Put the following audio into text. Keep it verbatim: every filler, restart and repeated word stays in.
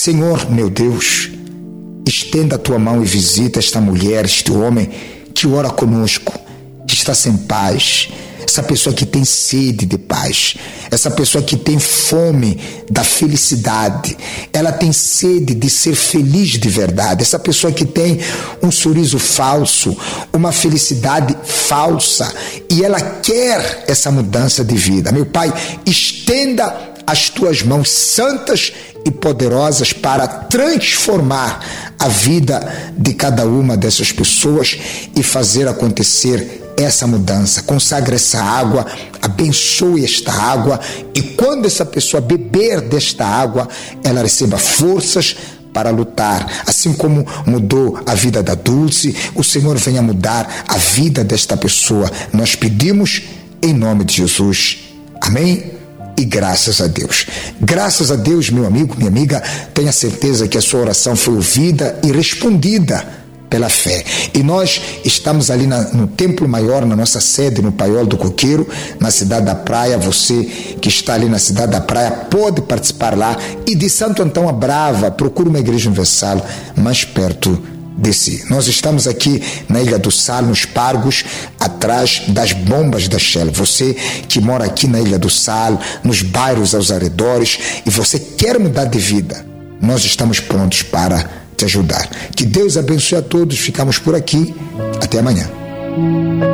Senhor, meu Deus, estenda a tua mão e visita esta mulher, este homem que ora conosco, que está sem paz, essa pessoa que tem sede de paz, essa pessoa que tem fome da felicidade, ela tem sede de ser feliz de verdade, essa pessoa que tem um sorriso falso, uma felicidade falsa, e ela quer essa mudança de vida. Meu Pai, estenda as tuas mãos santas e poderosas para transformar a vida de cada uma dessas pessoas e fazer acontecer essa mudança. Consagra essa água, abençoe esta água, e quando essa pessoa beber desta água, ela receba forças para lutar. Assim como mudou a vida da Dulce, o Senhor venha mudar a vida desta pessoa. Nós pedimos em nome de Jesus. Amém? E graças a Deus. Graças a Deus, meu amigo, minha amiga, tenha certeza que a sua oração foi ouvida e respondida pela fé. E nós estamos ali na, no Templo Maior, na nossa sede, no Paiol do Coqueiro, na Cidade da Praia. Você que está ali na Cidade da Praia pode participar lá. E de Santo Antão a Brava, procure uma igreja universal mais perto de si. Nós estamos aqui na Ilha do Sal, nos Pargos, atrás das bombas da Shell. Você que mora aqui na Ilha do Sal, nos bairros aos arredores, e você quer mudar de vida, nós estamos prontos para te ajudar. Que Deus abençoe a todos. Ficamos por aqui. Até amanhã.